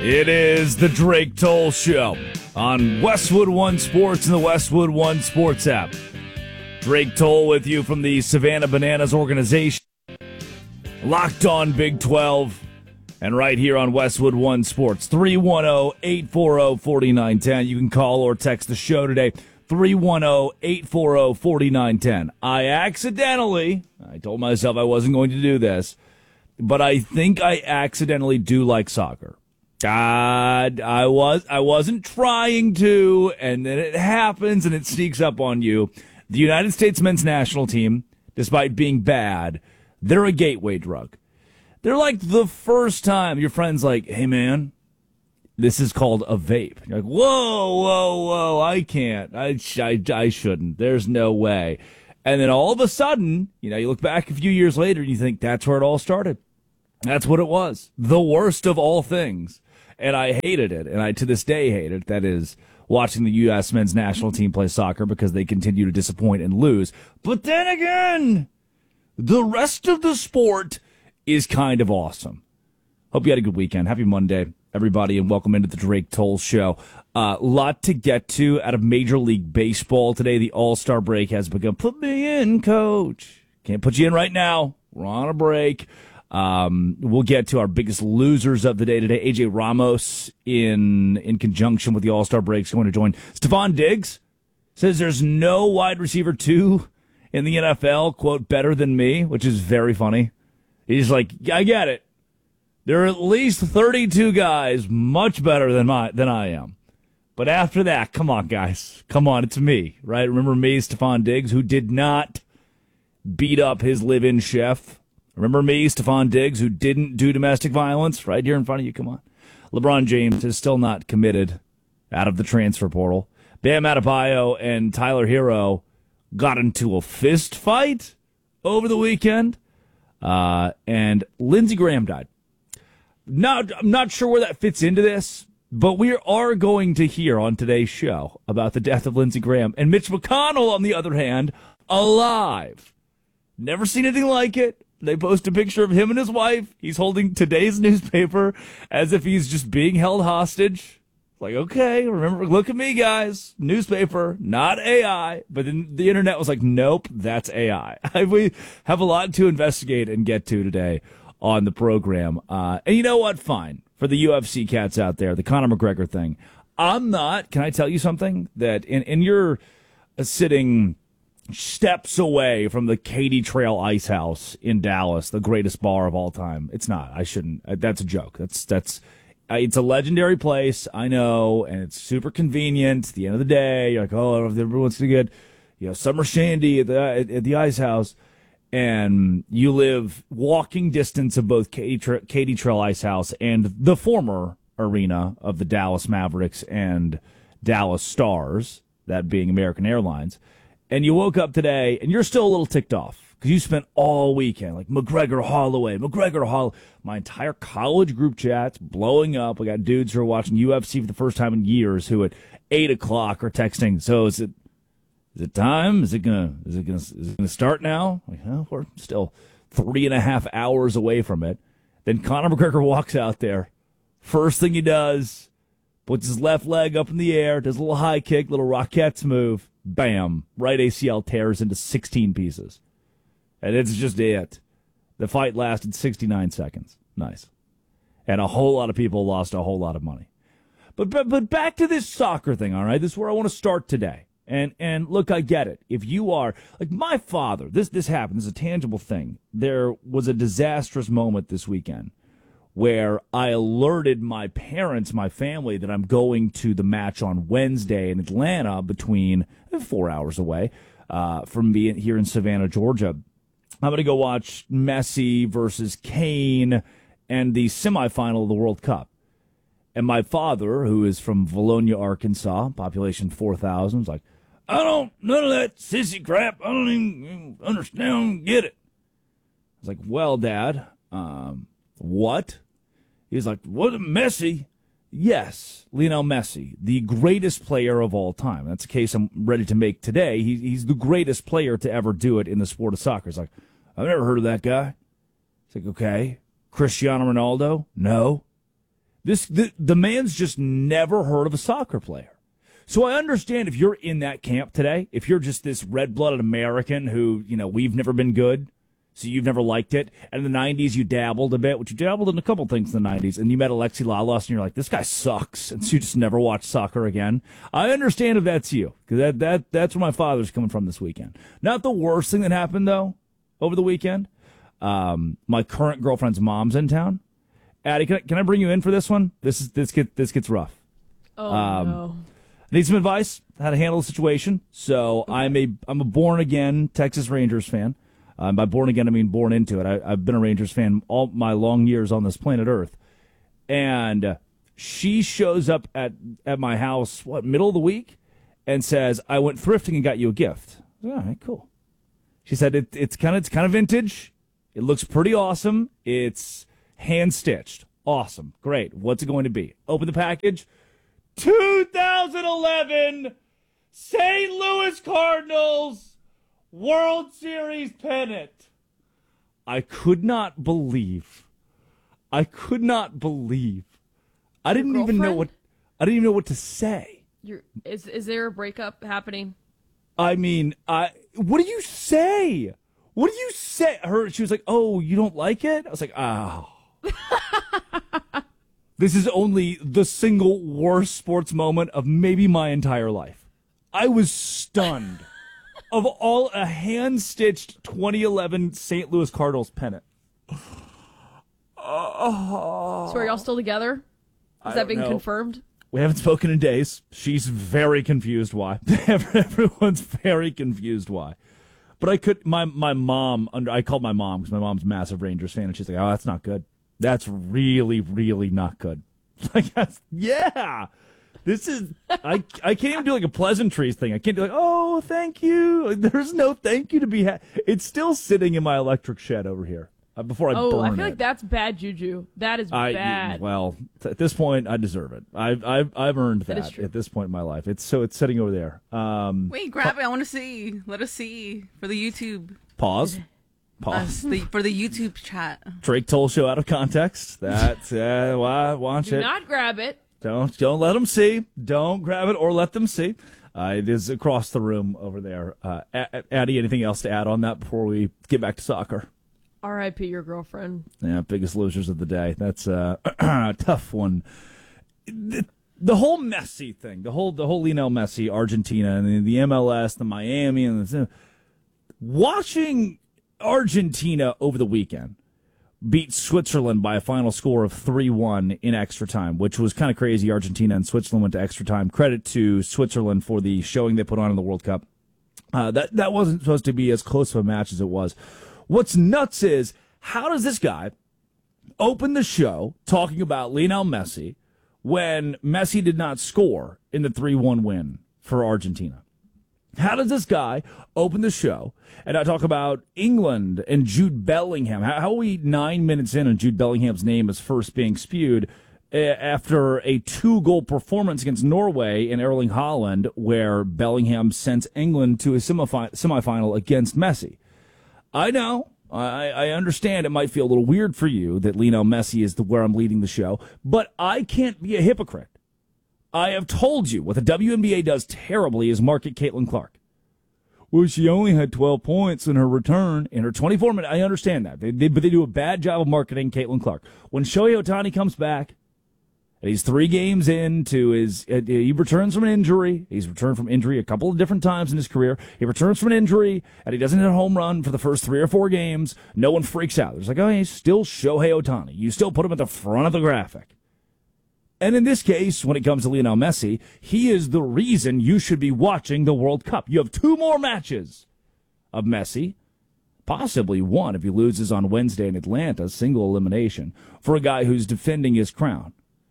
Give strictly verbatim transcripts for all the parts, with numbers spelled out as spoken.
It is the Drake Toll Show on Westwood One Sports and the Westwood One Sports app. Drake Toll with you from the Savannah Bananas organization. Locked on Big twelve. And right here on Westwood One Sports. three one zero, eight four zero, four nine one zero. You can call or text the show today. three one zero, eight four zero, four nine one zero. I accidentally, I told myself I wasn't going to do this, but I think I accidentally do like soccer. God, I was I wasn't trying to, and then it happens and it sneaks up on you. The United States men's national team, despite being bad, they're a gateway drug. They're like the first time your friend's like, hey man, this is called a vape. You're like, whoa, whoa, whoa, I can't. I, I, I shouldn't. There's no way. And then all of a sudden, you know, you look back a few years later and you think that's where it all started. That's what it was. The worst of all things. And I hated it, and I to this day hate it. That is, watching the U S men's national team play soccer because they continue to disappoint and lose. But then again, the rest of the sport is kind of awesome. Hope you had a good weekend. Happy Monday, everybody, and welcome into the Drake Toll Show. A uh, lot to get to out of Major League Baseball today. The All-Star break has begun. Put me in, coach. Can't put you in right now. We're on a break. Um, we'll get to our biggest losers of the day today. A J Ramos, in in conjunction with the All-Star break, is going to join. Stephon Diggs says there's no wide receiver two in the N F L, quote, better than me, which is very funny. He's like, I get it. There are at least thirty-two guys much better than my than I am. But after that, come on, guys. Come on, it's me, right? Remember me, Stephon Diggs, who did not beat up his live-in chef. Remember me, Stephon Diggs, who didn't do domestic violence right here in front of you? Come on. LeBron James is still not committed out of the transfer portal. Bam Adebayo and Tyler Hero got into a fist fight over the weekend. Uh, and Lindsey Graham died. Not, I'm not sure where that fits into this, but we are going to hear on today's show about the death of Lindsey Graham. And Mitch McConnell, on the other hand, alive. Never seen anything like it. They post a picture of him and his wife. He's holding today's newspaper as if he's just being held hostage. Like, okay, remember, look at me, guys. Newspaper, not A I. But then the internet was like, nope, that's A I. We have a lot to investigate and get to today on the program. Uh, and you know what? Fine. For the U F C cats out there, the Conor McGregor thing. I'm not, can I tell you something? That in, in your uh, sitting steps away from the Katy Trail Ice House in Dallas, the greatest bar of all time. It's not. I shouldn't. That's a joke. That's that's. It's a legendary place. I know, and it's super convenient. At the end of the day, you're like, oh, everyone's gonna get, you know, summer shandy at the at the Ice House, and you live walking distance of both Katy, Tra- Katy Trail Ice House and the former arena of the Dallas Mavericks and Dallas Stars, that being American Airlines. And you woke up today, and you're still a little ticked off because you spent all weekend, like, McGregor Holloway, McGregor Holloway. My entire college group chat's blowing up. We got dudes who are watching U F C for the first time in years who at eight o'clock are texting, so is it is it time? Is it gonna is it gonna is it gonna start now? Like, oh, we're still three and a half hours away from it. Then Conor McGregor walks out there. First thing he does, puts his left leg up in the air, does a little high kick, little Rockettes move. Bam. Right A C L tears into sixteen pieces. And it's just it. The fight lasted sixty-nine seconds. Nice. And a whole lot of people lost a whole lot of money. But but, but back to this soccer thing, all right? This is where I want to start today. And and look, I get it. If you are, like my father, this, this happened. This is a tangible thing. There was a disastrous moment this weekend where I alerted my parents, my family, that I'm going to the match on Wednesday in Atlanta, between four hours away uh, from being here in Savannah, Georgia. I'm going to go watch Messi versus Kane and the semifinal of the World Cup. And my father, who is from Valonia, Arkansas, population four thousand, was like, I don't, none of that sissy crap. I don't even understand, I don't get it. I was like, well, Dad, um, what? He's like, what a Messi. Yes, Lionel Messi, the greatest player of all time. That's a case I'm ready to make today. He, he's the greatest player to ever do it in the sport of soccer. He's like, I've never heard of that guy. It's like, okay. Cristiano Ronaldo? No. This the, the man's just never heard of a soccer player. So I understand if you're in that camp today, if you're just this red-blooded American who, you know, we've never been good, so you've never liked it. And in the nineties, you dabbled a bit, which you dabbled in a couple things in the nineties, and you met Alexi Lalas, and you're like, this guy sucks, and so you just never watched soccer again. I understand if that's you, because that, that, that's where my father's coming from this weekend. Not the worst thing that happened, though, over the weekend. Um, my current girlfriend's mom's in town. Addie, can I, can I bring you in for this one? This is this get this gets rough. Oh um, no! Need some advice how to handle the situation. So okay. I'm a I'm a born again Texas Rangers fan. Um, by born again, I mean born into it. I, I've been a Rangers fan all my long years on this planet Earth, and uh, she shows up at at my house what middle of the week and says, "I went thrifting and got you a gift." All right, cool. She said it, it's kind of it's kind of vintage. It looks pretty awesome. It's hand-stitched. Awesome. Great. What's it going to be? Open the package. two thousand eleven Saint Louis Cardinals World Series pennant. I could not believe. I could not believe. I didn't Your even know what I didn't even know what to say. You're, is is there a breakup happening? I mean, I what do you say? What do you say? Her she was like, "Oh, you don't like it?" I was like, "Oh." This is only the single worst sports moment of maybe my entire life. I was stunned. Of all, a hand-stitched twenty eleven Saint Louis Cardinals pennant. Oh. So are y'all still together? Has that been know. confirmed? We haven't spoken in days. She's very confused why. Everyone's very confused why. But I could, my, my mom, under I called my mom because my mom's a massive Rangers fan, and she's like, "Oh, that's not good. That's really, really not good." Like, that's, yeah, this is, I, I can't even do like a pleasantries thing. I can't do like, "Oh, thank you." There's no thank you to be had. It's still sitting in my electric shed over here uh, before I oh, burn it. I feel it. like that's bad juju. That is I, bad. Well, at this point, I deserve it. I've, I've, I've earned that, that at this point in my life. It's so it's sitting over there. Um, Wait, grab it. I want to see. Let us see for the YouTube. Pause. Pause. Uh, the, for the YouTube chat. Drake Toll Show out of context. That's uh, why watch Do it. not grab it. Don't don't let them see. Don't grab it or let them see. Uh, it is across the room over there. Uh, Addie, anything else to add on that before we get back to soccer? R I P your girlfriend. Yeah, biggest losers of the day. That's uh, a tough one. The, the whole Messi thing, the whole the whole Lionel Messi, Argentina, and the, the M L S, the Miami, and the, watching Argentina over the weekend beat Switzerland by a final score of three one in extra time, which was kind of crazy. Argentina and Switzerland went to extra time. Credit to Switzerland for the showing they put on in the World Cup. Uh, that, that wasn't supposed to be as close of a match as it was. What's nuts is, how does this guy open the show talking about Lionel Messi when Messi did not score in the three one win for Argentina? How does this guy open the show and I talk about England and Jude Bellingham? How, how are we nine minutes in and Jude Bellingham's name is first being spewed uh, after a two-goal performance against Norway in Erling Haaland, where Bellingham sends England to a semifi- semifinal against Messi? I know. I, I understand it might feel a little weird for you that Lionel Messi is the where I'm leading the show, but I can't be a hypocrite. I have told you what the W N B A does terribly is market Caitlin Clark. Well, she only had twelve points in her return in her twenty-four minutes. I understand that, they, they, but they do a bad job of marketing Caitlin Clark. When Shohei Ohtani comes back, and he's three games into his, uh, he returns from an injury. He's returned from injury a couple of different times in his career. He returns from an injury, and he doesn't hit a home run for the first three or four games. No one freaks out. There's like, oh, he's still Shohei Ohtani. You still put him at the front of the graphic. And in this case, when it comes to Lionel Messi, he is the reason you should be watching the World Cup. You have two more matches of Messi, possibly one if he loses on Wednesday in Atlanta, single elimination, for a guy who's defending his crown.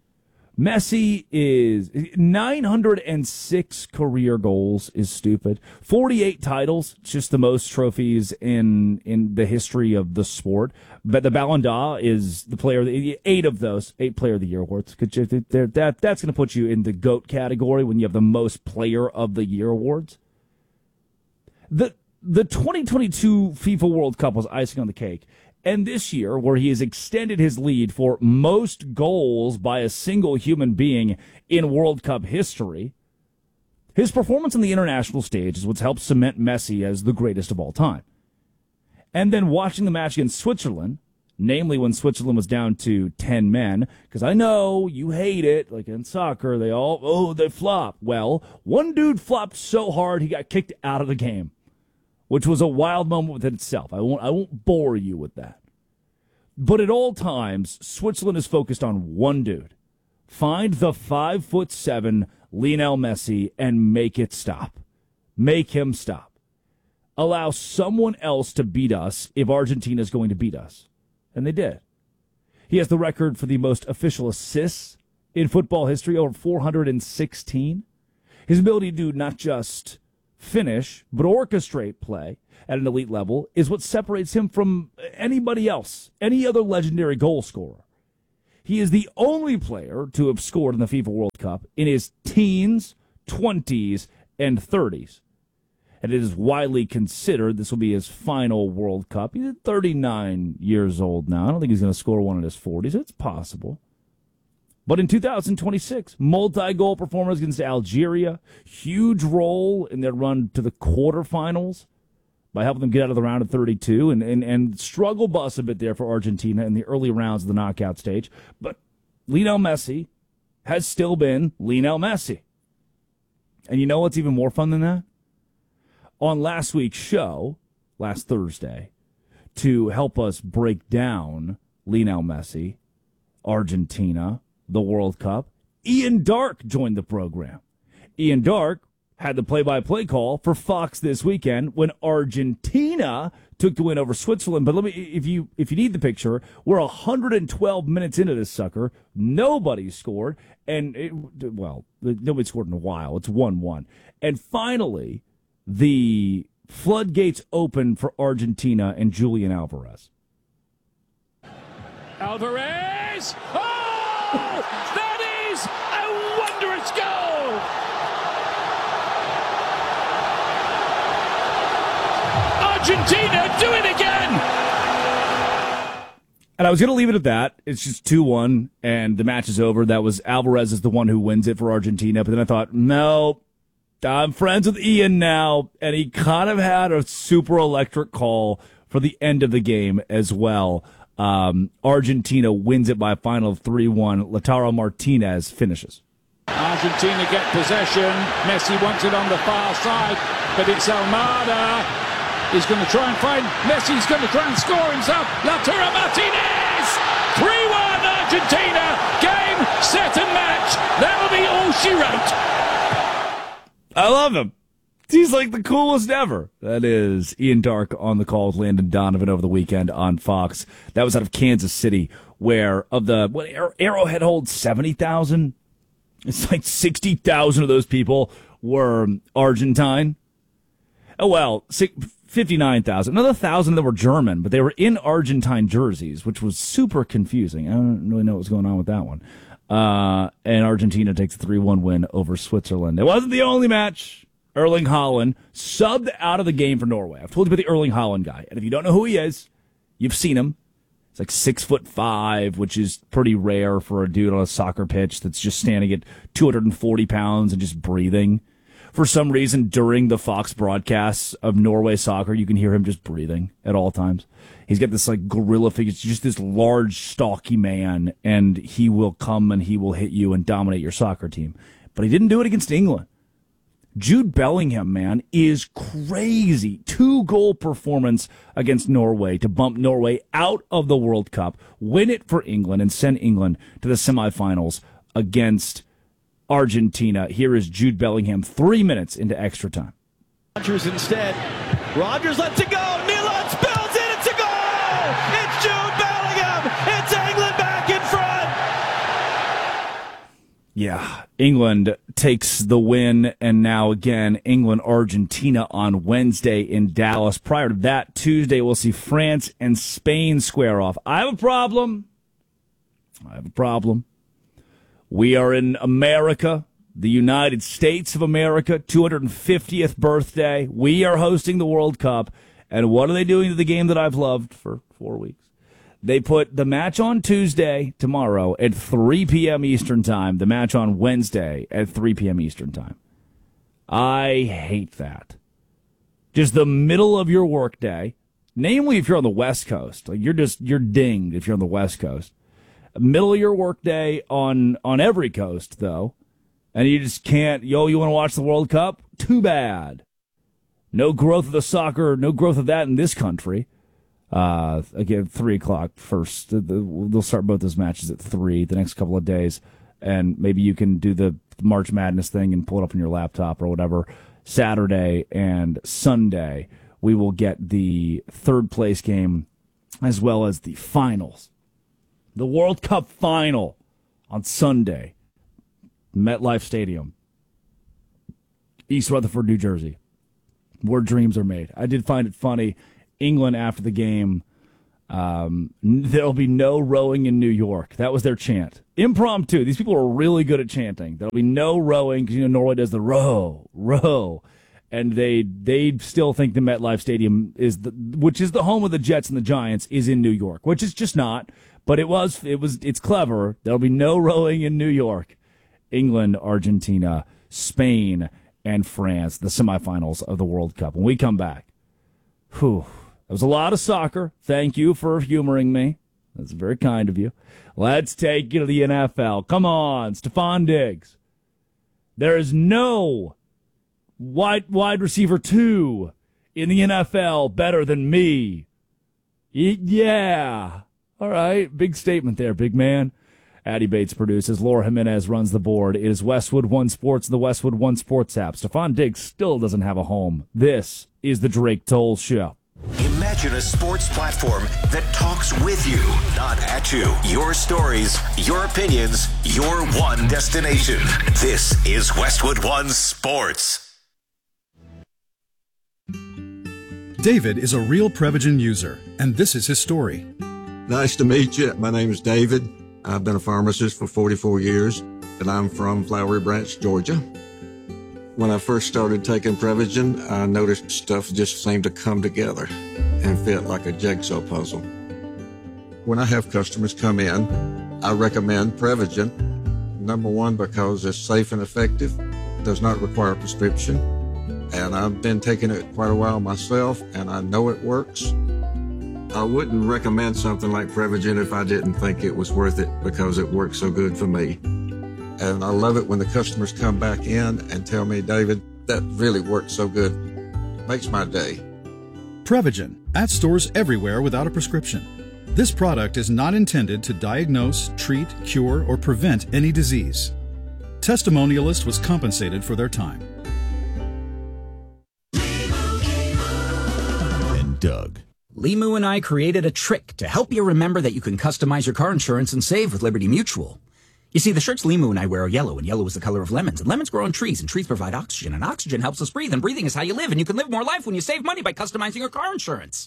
Messi is nine hundred six career goals is stupid. forty-eight titles, just the most trophies in in the history of the sport. But the Ballon d'Or is the player, eight of those, eight Player of the Year awards. That that's going to put you in the GOAT category when you have the most Player of the Year awards. The the twenty twenty-two FIFA World Cup was icing on the cake. And this year, where he has extended his lead for most goals by a single human being in World Cup history, his performance on the international stage is what's helped cement Messi as the greatest of all time. And then watching the match against Switzerland, namely when Switzerland was down to ten men, because I know you hate it, like in soccer, they all, oh, they flop. Well, one dude flopped so hard he got kicked out of the game, which was a wild moment within itself. I won't I won't bore you with that. But at all times, Switzerland is focused on one dude. Find the five foot seven Lionel Messi and make it stop. Make him stop. Allow someone else to beat us if Argentina is going to beat us. And they did. He has the record for the most official assists in football history, over four hundred sixteen. His ability to do not just finish, but orchestrate play at an elite level is what separates him from anybody else, any other legendary goal scorer. He is the only player to have scored in the FIFA World Cup in his teens, twenties, and thirties. And it is widely considered this will be his final World Cup. He's thirty-nine years old now. I don't think he's going to score one in his forties. It's possible. But in two thousand twenty-six, multi-goal performance against Algeria, huge role in their run to the quarterfinals by helping them get out of the round of thirty-two, and, and, and struggle bus a bit there for Argentina in the early rounds of the knockout stage. But Lionel Messi has still been Lionel Messi. And you know what's even more fun than that? On last week's show, last Thursday, to help us break down Lionel Messi, Argentina, the World Cup, Ian Darke joined the program. Ian Darke had the play-by-play call for Fox this weekend when Argentina took the win over Switzerland. But let me, if you if you need the picture, we're one hundred twelve minutes into this sucker. Nobody scored, and it, well, nobody scored in a while. It's one one, and finally, the floodgates open for Argentina and Julian Alvarez. Alvarez! Oh! That is a wondrous goal! Argentina do it again! And I was going to leave it at that. It's just two one, and the match is over. That was Alvarez is the one who wins it for Argentina. But then I thought, no, I'm friends with Ian now, and he kind of had a super electric call for the end of the game as well. Um, Argentina wins it by a final of three one. Lautaro Martinez finishes. Argentina get possession. Messi wants it on the far side, but it's Almada. He's going to try and find Messi. He's going to try and score himself. Lautaro Martinez! three one Argentina. Game, set and match. That'll be all she wrote. I love him. He's like the coolest ever. That is Ian Darke on the call with Landon Donovan over the weekend on Fox. That was out of Kansas City, where of the what Arrowhead holds seventy thousand. It's like sixty thousand of those people were Argentine. Oh, well, fifty-nine thousand. Another one thousand that were German, but they were in Argentine jerseys, which was super confusing. I don't really know what's going on with that one. Uh, and Argentina takes a three one win over Switzerland. It wasn't the only match. Erling Haaland subbed out of the game for Norway. I've told you about the Erling Haaland guy. And if you don't know who he is, you've seen him. He's like six foot five, which is pretty rare for a dude on a soccer pitch that's just standing at two hundred forty pounds and just breathing. For some reason, during the Fox broadcasts of Norway soccer, you can hear him just breathing at all times. He's got this like gorilla figure. It's just this large, stocky man, and he will come and he will hit you and dominate your soccer team. But he didn't do it against England. Jude Bellingham, man, is crazy. Two-goal performance against Norway to bump Norway out of the World Cup, win it for England, and send England to the semifinals against Argentina. Here is Jude Bellingham three minutes into extra time. Rodgers instead. Rodgers lets it go. Nealon spills it. It's a goal. It's Jude Bellingham. It's England back in front. Yeah, England takes the win, and now again, England-Argentina on Wednesday in Dallas. Prior to that, Tuesday, we'll see France and Spain square off. I have a problem. I have a problem. We are in America, the United States of America, two hundred fiftieth birthday. We are hosting the World Cup, and what are they doing to the game that I've loved for four weeks? They put the match on Tuesday, tomorrow, at three p.m. Eastern Time, the match on Wednesday at three p.m. Eastern Time. I hate that. Just the middle of your workday, namely if you're on the West Coast. Like you're just, you're dinged if you're on the West Coast. Middle of your workday on, on every coast, though, and you just can't, yo, you want to watch the World Cup? Too bad. No growth of the soccer, no growth of that in this country. Uh, again, three o'clock first. They'll start both those matches at three the next couple of days, and maybe you can do the March Madness thing and pull it up on your laptop or whatever. Saturday and Sunday, we will get the third place game as well as the finals. The World Cup final on Sunday, MetLife Stadium, East Rutherford, New Jersey, where dreams are made. I did find it funny. England after the game, um, there'll be no rowing in New York. That was their chant. Impromptu. These people are really good at chanting. There'll be no rowing because, you know, Norway does the row, row. And they they still think the MetLife Stadium is the, which is the home of the Jets and the Giants, is in New York, which is just not. But it was, it was, it's clever. There'll be no rowing in New York. England, Argentina, Spain, and France, the semifinals of the World Cup. When we come back, whew. That was a lot of soccer. Thank you for humoring me. That's very kind of you. Let's take you to the N F L. Come on, Stephon Diggs. There is no wide wide receiver two in the N F L better than me. Y- yeah. All right. Big statement there, big man. Addy Bates produces. Laura Jimenez runs the board. It is Westwood One Sports and the Westwood One Sports app. Stephon Diggs still doesn't have a home. This is the Drake Toll Show. Imagine a sports platform that talks with you, not at you. Your stories, your opinions, your one destination. This is Westwood One Sports. David is a real Prevagen user, and this is his story. Nice to meet you. My name is David. I've been a pharmacist for forty-four years, and I'm from Flowery Branch, Georgia. When I first started taking Prevagen, I noticed stuff just seemed to come together and fit like a jigsaw puzzle. When I have customers come in, I recommend Prevagen. Number one, because it's safe and effective, does not require a prescription, and I've been taking it quite a while myself, and I know it works. I wouldn't recommend something like Prevagen if I didn't think it was worth it because it works so good for me. And I love it when the customers come back in and tell me, David, that really works so good. It makes my day. Prevagen, at stores everywhere without a prescription. This product is not intended to diagnose, treat, cure, or prevent any disease. Testimonialist was compensated for their time. And Doug. Limu and I created a trick to help you remember that you can customize your car insurance and save with Liberty Mutual. You see, the shirts Limu and I wear are yellow, and yellow is the color of lemons, and lemons grow on trees, and trees provide oxygen, and oxygen helps us breathe, and breathing is how you live, and you can live more life when you save money by customizing your car insurance.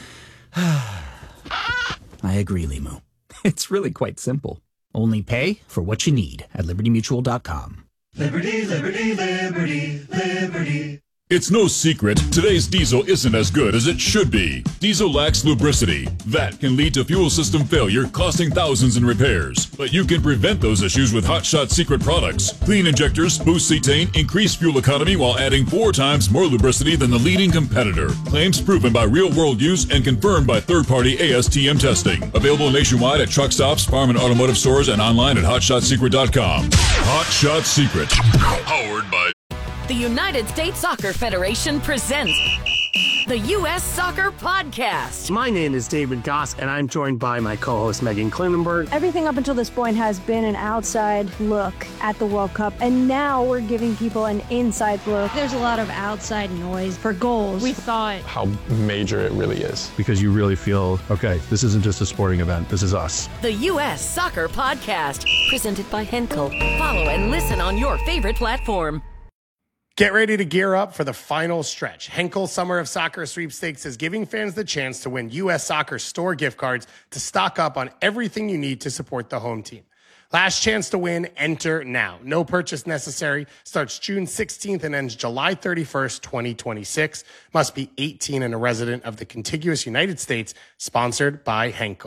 I agree, Limu. It's really quite simple. Only pay for what you need at liberty mutual dot com. Liberty, liberty, liberty, liberty. It's no secret, today's diesel isn't as good as it should be. Diesel lacks lubricity. That can lead to fuel system failure, costing thousands in repairs. But you can prevent those issues with Hot Shot Secret products. Clean injectors, boost cetane, increase fuel economy while adding four times more lubricity than the leading competitor. Claims proven by real-world use and confirmed by third-party A S T M testing. Available nationwide at truck stops, farm and automotive stores, and online at hot shot secret dot com. Hot Shot Secret. Powered by... The United States Soccer Federation presents the U S Soccer Podcast. My name is David Goss, and I'm joined by my co-host Megan Klinenberg. Everything up until this point has been an outside look at the World Cup, and now we're giving people an inside look. There's a lot of outside noise for goals. We thought how major it really is. Because you really feel, okay, this isn't just a sporting event, this is us. The U S Soccer Podcast, presented by Henkel. Follow and listen on your favorite platform. Get ready to gear up for the final stretch. Henkel Summer of Soccer Sweepstakes is giving fans the chance to win U S Soccer store gift cards to stock up on everything you need to support the home team. Last chance to win, enter now. No purchase necessary. Starts June sixteenth and ends July thirty-first, twenty twenty-six. Must be eighteen and a resident of the contiguous United States. Sponsored by Henkel.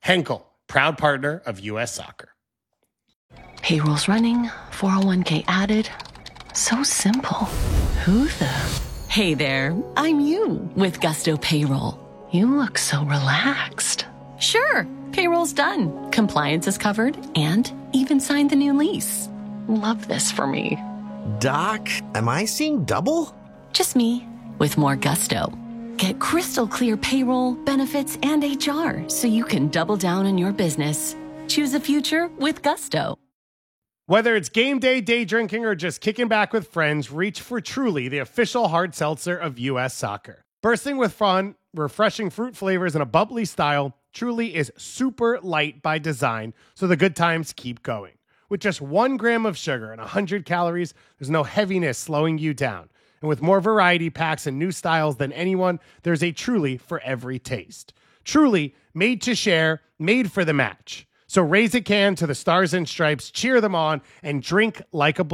Henkel, proud partner of U S Soccer. Payroll's running, four oh one k added. So simple. Who the? Hey there, I'm you with Gusto Payroll. You look so relaxed. Sure, payroll's done. Compliance is covered and even signed the new lease. Love this for me. Doc, am I seeing double? Just me with more gusto. Get crystal clear payroll, benefits, and H R so you can double down on your business. Choose a future with Gusto. Whether it's game day, day drinking, or just kicking back with friends, reach for Truly, the official hard seltzer of U S Soccer. Bursting with fun, refreshing fruit flavors, and a bubbly style, Truly is super light by design, so the good times keep going. With just one gram of sugar and one hundred calories, there's no heaviness slowing you down. And with more variety packs and new styles than anyone, there's a Truly for every taste. Truly, made to share, made for the match. So raise a can to the Stars and Stripes, cheer them on, and drink like a